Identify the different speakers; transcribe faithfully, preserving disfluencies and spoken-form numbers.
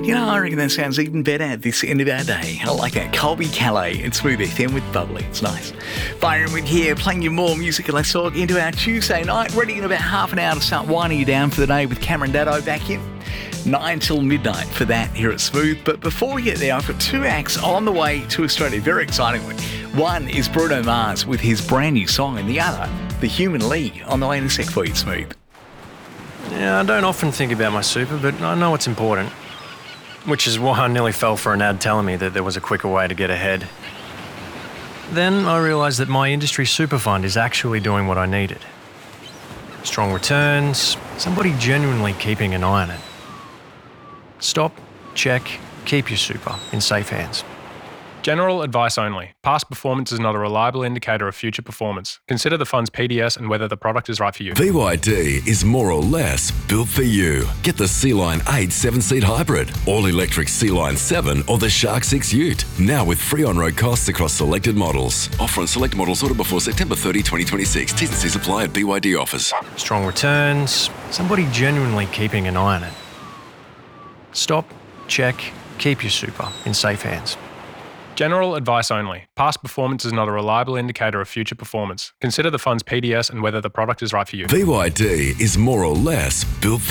Speaker 1: You know, I reckon that sounds even better at this end of our day. I like that. Colby Calais and Smooth F M with Bubbly. It's nice. Byron with here, playing you more music and let's talk into our Tuesday night. Ready in about half an hour to start winding you down for the day with Cameron Daddo back in. Nine till midnight for that here at Smooth. But before we get there, I've got two acts on the way to Australia, very excitingly. One is Bruno Mars with his brand new song, and the other, The Human League, on the way in a sec for you, Smooth.
Speaker 2: Yeah, I don't often think about my super, but I know it's important. Which is why I nearly fell for an ad telling me that there was a quicker way to get ahead. Then I realised that my industry super fund is actually doing what I needed. Strong returns, somebody genuinely keeping an eye on it. Stop, check, keep your super in safe hands.
Speaker 3: General advice only. Past performance is not a reliable indicator of future performance. Consider the fund's P D S and whether the product is right for you.
Speaker 4: B Y D is more or less built for you. Get the Sea-Line eight seven-seat hybrid, all-electric Sea-Line seven or the Shark six Ute. Now with free on-road costs across selected models. Offer on select models ordered before September thirtieth, twenty twenty-six. T's and C's apply at B Y D offers.
Speaker 2: Strong returns, somebody genuinely keeping an eye on it. Stop, check, keep your super in safe hands.
Speaker 3: General advice only. Past performance is not a reliable indicator of future performance. Consider the fund's P D S and whether the product is right for you.
Speaker 4: B Y D is more or less built for